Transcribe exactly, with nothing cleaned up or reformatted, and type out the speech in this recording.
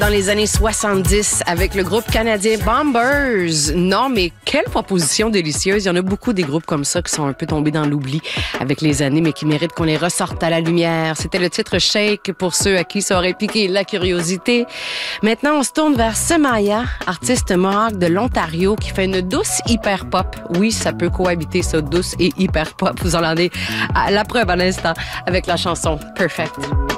Dans les années soixante-dix, avec le groupe canadien Bombers. Non, mais quelle proposition délicieuse. Il y en a beaucoup des groupes comme ça qui sont un peu tombés dans l'oubli avec les années, mais qui méritent qu'on les ressorte à la lumière. C'était le titre Shake pour ceux à qui ça aurait piqué la curiosité. Maintenant, on se tourne vers Semaya, artiste mohawk de l'Ontario, qui fait une douce hyper pop. Oui, ça peut cohabiter, ça, douce et hyper pop. Vous en avez à la preuve à l'instant avec la chanson Perfect.